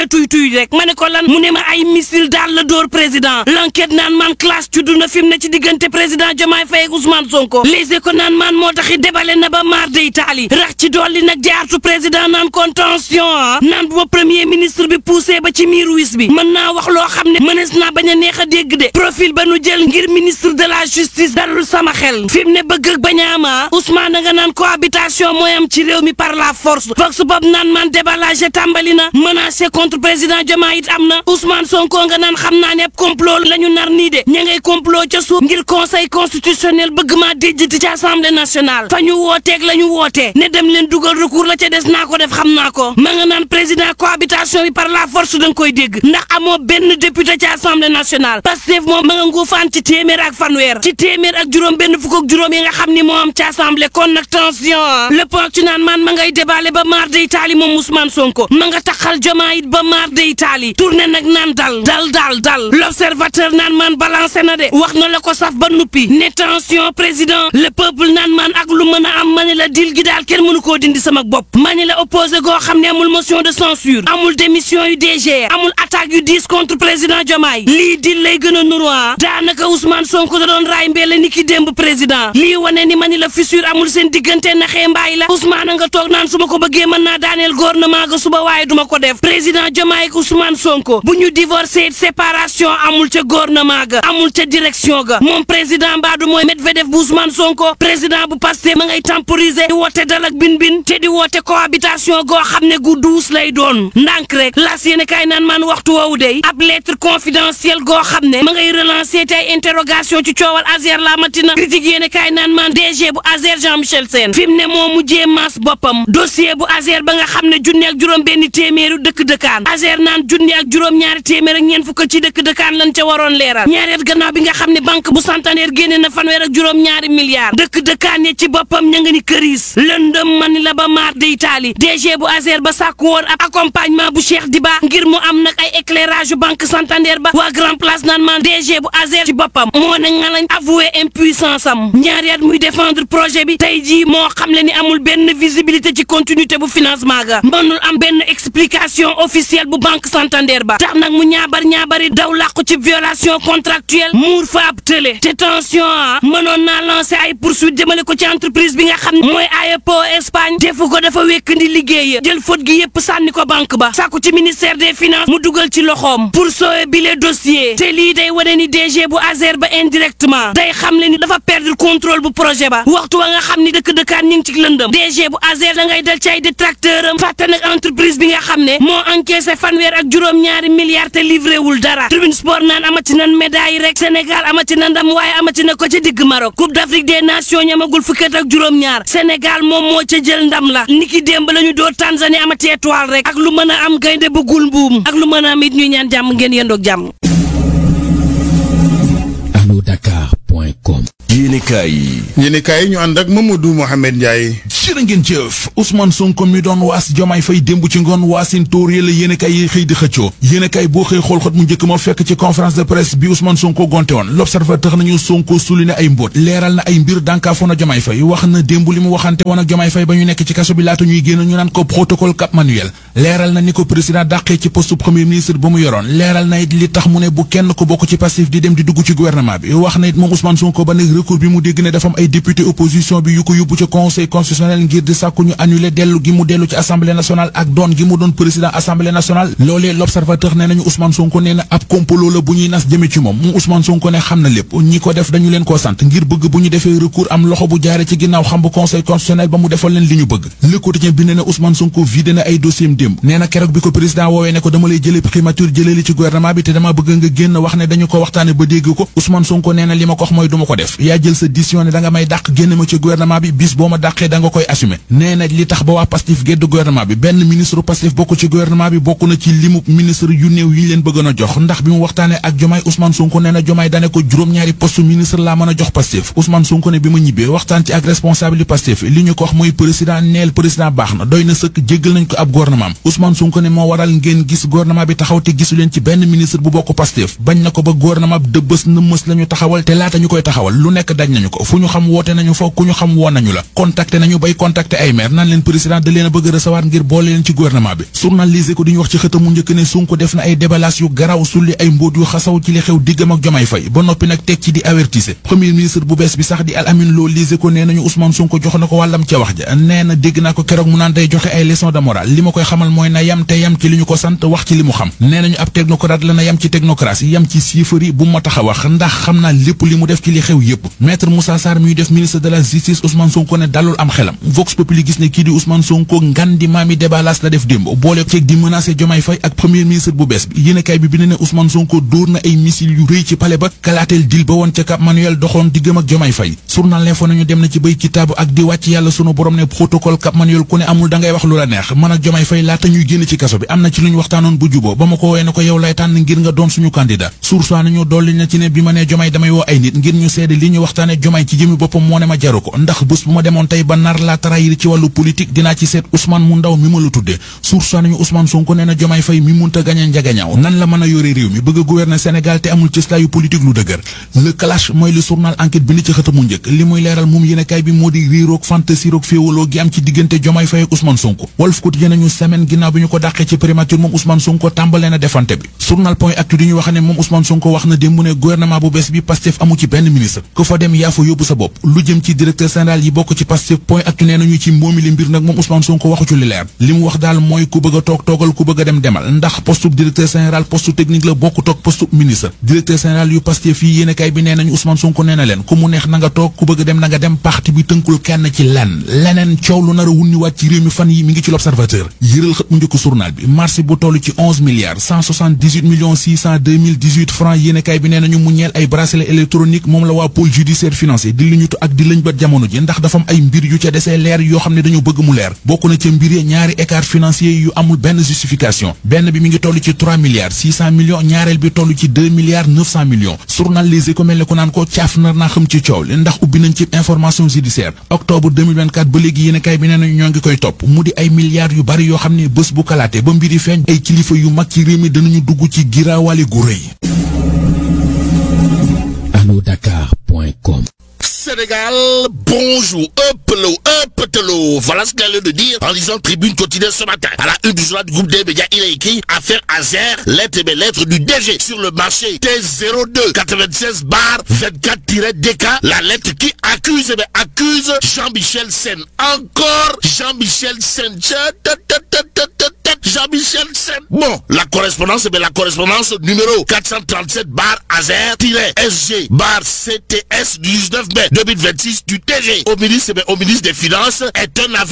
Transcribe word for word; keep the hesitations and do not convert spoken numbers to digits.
ne tuy tuy rek ma ne ko lan mu ne ma ay missile daal la dóor président l'enquête naan man classe tudd na fi mu ne ci diggante président Diomaye Faye ak Ousmane Sonko Les Échos naan man moo taxi débale na ba mar de Italie rax ci dolli nag jaartu président naan contention ah naan bu ma premier ministre bi poussé ba ci miiru wis bi mën naa wax loo xam ne mënees naa bañ a neex a dégg de profil ba nu jël ngir ministre de la justice dalul sama xel fi mu ne bëgg ak bañ a ama Ousmane nga naan cohabitation mooy am ci réew mi par la force vox bob naan man déballage tàmbali na menacé contre président Diomaye it am na Ousmane Sonko nga naan xam naa ne complot la ñu nar nii de ña ngay complot ca suuf ngir conseil constitutionnel bëgg maa déjjati ci assemblée nationale fa ñu wooteeg la ñu wootee ne dem leen dugal recours la ca des naa ko def xam naa ko ma nga naan président cohabitation bi par la force da nga koy dégg ndax amoo benn député ci assemblée nationale Pastef moom ma nga nguufaan ci téeméer ak fanweer ci téeméer ak juróom benn fukk ak juróom yi nga xam ni moo am ci assemblée kon nag tension le point ci naan man ma ngay débalé ba maar de Italie moom Ousmane Sonko ma nga taxal Diomaye it ba maar de Italie tourné nag naan dal dal dal dal l'observateur naan man balancé na de wax na la ko saf ba nuppi ne tension président le peuple naan man ak lu mën a am ma ne la dil gi daal kenn mënu koo dindi sama bopp ma ne la opposé goo xam ne amul motion de censure amul démission yu D G amul attaque yu diis contre président Diomaye lii dil lay gën a nuroa daanaka Ousmane Sonko da doon raay mbele ni ki démb président lii wane ni ma ni la fissure amul seen diggante naxee mbaay la Ousmane nga toog naan su ma ko bëggee mën naa daaneel gouvernement ga suba waaye duma ko def président Diomaye ak Ousmane Sonko bu ñu divorcé séparation amul ca gouvernement ga amul ca direction ga moom président Mbadou mooy Medvedev bu Ousmane Sonko président bu Pastef ma ngay temporiser di woote dal ak bin bin te di woote cohabitation goo xam ne gu duus lay doon ndànk rek las yéene kaay naan man waxtu woowu dey ab lettre confidentielle goo xam ne ma ngay relancer te ay interrogation ci coowal Azer la matina critique yéene kaay naan man D G bu Azer Jean-Michel Sène fi mu ne moo mujjee maas boppam dossier bu Azer ba nga xam ne junni ak juróom benn téeméeru dëkk dëkkaan Azer naan junni ak juróom ñaari téeméer ak ñeent fukk ci dëkk dëkkaan lan ca waroon leeral ñaareet gannaaw bi nga xam ne banque bu Santander génne na fanweer ak juróom ñaari milliards dëkk dëkkaan ya ci boppam ña nga ni këriis lëndëm mani la ba maar de Italie D G bu Azer ba sàkku woon ab accompagnement bu Cheikh Diba ngir mu am nag ay éclairage yu banque Santander ba waa Grand Place naan man D G bu Azer ci boppam moo ne nga lañ avoué impuissance am ñaari at muy défendre projet bi tey jii moo xam le ni amul benn visibilité ci continuité bu financement ga mënul am benn explication officielle bu banque Santander ba tax nag mu ñaabar ñaabari daw làqu ci violation contractuelle muur fa ab tële te tension ah mënoon naa lancer ay poursuite jëmale ko ci entreprise bi nga xam ne mooy A E P O Espagne defu ko dafa wékkandi liggéeya jël faute gi yépp sànni ko banque ba sàkku ci ministère des finances mu dugal ci loxoom pour sauver bile dossier te lii day wane ni D G bu Azer ba indirectement day xam le ni dafa perdre contrôle bu projet ba waxtu wa nga xam ni dëkk dëkkaan ñi ngi ci lëndëm D G bu Azer da ngay dal ci ay détracteur am fàtte nag entreprise bi nga xam ne moo encaissé fanweer ak juróom ñaari milliards te livré wul dara Tribune Sport naan amati nan médaille rek Sénégal amati na ndam waaye amati na ko ca digg Maroc Coupe d'Afrique des Nations ñamagul fukkat ak juróom ñaar Sénégal moom moo ca jël ndam la niki démb la ñu door Tanzanie amati étoile rek ak lu mën a am gaynde bu gul mbuum ak lu mën a am it ñuy ñaan jàmm ngeen yendoog jàmm. allo dakar point com yéenekaay yi yéenekaay yi ñu ànd ak Mamadou Mohamed Ndiaye. jërë ngeen jëf Ousmane Sonko mi doon waas Diomaye Faye démb ci ngoon waasin tóor yi la yéenekaay yi xëy di xëccoo yéenekaay boo xëy xool xët mu njëkk ma fekk ci conférence de presse bi Ousmane Sonko gonte woon l'observateur nañu Sonko suli na ay mbóot leeral na ay mbir dànkaafoon a Diomaye Faye wax na démb li mu waxante woon ak Diomaye Faye ba ñu nekk ci kaso bi laata ñuy génn ñu naan ko protocole Cap Manuel leeral na ni ko président dàqee ci poste premier ministre ba mu yoroon leeral na it li tax mu ne bu kenn ko bokk ci Pastef di dem di dugg ci gouvernement bi wax na it moom Ousmane Sonko ba nekk recours bi mu dégg ne dafa am ay député opposition bi yu ko yóbbu ci conseil constitutionnel ngir di sàkku ñu annulé dellu gi mu dellu ci assemblée nationale ak doon gi mu doon président assemblée nationale loolee l'observateur nee nañu Ousmane Sonko nee na ab complot la bu ñuy nas jëme ci moom moom Ousmane Sonko ne xam na lépp ñi ko def dañu leen koo sant ngir bëgg bu ñu defee recours am loxo bu jaare ci ginnaaw xam bu conseil constitutionnel ba mu defal leen li ñu bëgg Le Quotidien bi ne na Ousmane Sonko vidé na ay dossier am démb nee na keroog bi ko président woowee ne ko dama lay jëlee primature jëlee li ci gouvernement bi te dama bëgg nga génn wax ne dañu ko waxtaane ba dégg ko Ousmane Sonko nee na li ma ko wax mooy duma ko def yaa jël sa décision ne da nga may dàq génn ma ci gouvernement bi bis boo ma dàqee da nga koy assumer nee na li tax ba waa Pastef gedd gouvernement bi benn ministre Pastef bokk ci gouvernement bi bokk na ci limub ministre yu néew yi ñu leen bëggoon a jox ndax bi mu waxtaanee ak Diomaye Ousmane Sonko nee na Diomaye dane ko juróom-ñaari poste ministre laa mën a jox Pastef Ousmane Sonko ne bi ma ñibbee waxtaan ci ak responsable yi Pastef li ñu ko wax mooy président neel président baax na doy na sëkk jéggal nañ ko ab gouvernement am Ousmane Sonko ne moo waral ngeen gis gouvernement bi taxaw te gisu leen ci benn ministre bu bokk Pastef bañ na ko ba gouvernement bi dëbbës na mës lañu taxawal te laata ñu koy taxawal lu nekk daj nañu ko fu ñu xam woote nañu fa ku ñu xam woo nañu la contacté nañu bay bay contacter ay maire naan leen président da leen a bëgg recevoir ngir boole leen ci gouvernement bi journal Les Échos di ñu wax ci xëtam mu njëkk ne Sonko def na ay déballage yu garaw sulli ay mbóot yu xasaw ci li xew diggam ak Diomaye Faye ba noppi nag teg ci di avertise premier ministre bu bees bi sax di Al Amine Lo Les Échos nee nañu Ousmane Sonko jox na ko wàllam ca wax ja nee na dégg naa ko keroog mu naan day joxe ay leçon de morale li ma koy xamal mooy na yam te yam ci li ñu ko sant wax ci li mu xam nee nañu ab technocrate la na yam ci technocratie yam ci siifari bu ma tax a wax ndax xam naa lépp li mu def ci li xew yépp maître Moussa Sarr mi def ministre de la justice Ousmane Sonko ne dalul am xelam Vox Populi gis ne kii di Ousmane Sonko ngan di maami déballage la def démb boole ceeg di menacer Diomaye Faye ak premier ministre bu bees bi yéenekaay bi bind ne Ousmane Sonko dóor na ay missile yu rëy ci palais ba kalaateel dil ba woon ca Cap Manuel doxoon diggam ak Diomaye Faye journal L'Info nañu dem na ci bay kitaabu ak di wàcc yàlla sunu borom ne protocole Cap Manuel ku ne amul da ngay wax lu la neex man ak Diomaye Faye laata ñuy génn ci kaso bi am na ci lu ñu waxtaanoon bu juboo ba ma ko woowee ne ko yow lay tànn ngir nga doon suñu candidat source nañu dolli na ci ne bi ma nee Diomaye damay woo ay nit ngir ñu seede li ñu waxtaane Diomaye ci jëmi boppam moo ne ma jaru ko ndax bés bu ma demoon tey ba nar la trahir ci wàllu politique dinaa ci seet Ousmane mu ndaw mi ma la tudde source nañu Ousmane Sonko nee na Diomaye Faye mi munta gañe njagañaaw nan la mën a yore réew mi bëgg a gouverner Sénégal te amul cëslaayu politique lu dëgër le clash mooy le journal enquête bi ni ci xëtamu njëkk li muy leeral moom yéenekaay bi moo di riiroog fantasiroog féewaloo gi am ci diggante Diomaye Faye ak Ousmane Sonko Walf Quotidien nañu semaine ginnaaw bi ñu ko dàqee ci primature moom Ousmane Sonko tàmbalee na defante bi journal Point Actu di ñu wax ne moom Ousmane Sonko wax na démb ne gouvernement bu bees bi Pastef amu ci benn ministre ku fa dem yaa fa yóbbu sa bopp lu jëm ci directeur général yi bokk ci Pastef Point Actu nee nañu ci mboomi li mbir nag moom Ousmane Sonko waxu ci li leer li mu wax daal mooy ku bëgg a toog toogal ku bëgg a dem demal ndax poste directeur général poste technique la bokku toog poste ministre directeur général yu Pastef fii yéenekaay bi nee nañu Ousmane Sonko nee na leen ku mu neex na nga toog ku bëgg a dem na nga dem parti bi tënkul kenn ci lenn leneen coow lu nar a wunniwaat ci réew mi fan yi mi ngi ci l'Observateur yëral xët mu njëkk journal bi marché bu toll ci onze milliards cent soixante-dix-huit millions six cent deux mille dix-huit francs yéenekaay bi nee nañu mu ñeel ay bracelet électronique moom la waa pôle judiciaire financier di li ñutu ak di lañ bat jamono ji ndax dafa am ay mbir yu ca desee leer yoo xam ne dañu bëgg mu leer bokk na ca mbir yi ñaari écart financier yu amul benn justification benn bi mi ngi toll ci trois milliards six cent millions ñaareel bi toll ci deux milliards neuf cent millions journal Les Échos mel ne ko naan ko caaf nar naa xam ci coow li ndax ubbi nañ ci information judiciaire octobre deux mille vingt-quatre ba léegi yéenekaay bi nee nañu ñoo ngi koy topp mu di ay milliards yu bari yoo xam ne bés bu kalaate ba mbiri feeñ ay kilifa yu mag ci réew mi danañu dugg ci giraawaale gu rëy. Allo Dakar point com. Sénégal, bonjour, up l'eau, up l'eau. Voilà ce qu'elle a de dire en lisant Tribune quotidienne ce matin. À la une du journal du groupe des médias, il a écrit affaire Azer, lettre et belles lettres du D G sur le marché T zéro deux quatre-vingt-seize barre vingt-quatre D K. La lettre qui accuse, eh bien, accuse Jean-Michel Sen. Encore Jean-Michel Sen. Jean-Michel Sen. Bon, la correspondance, eh bien, la correspondance numéro quatre cent trente-sept barre Azer-S G barre C T S du dix-neuf mai deux mille vingt-six du T G au ministre, eh bien, au ministre des Finances est un aveu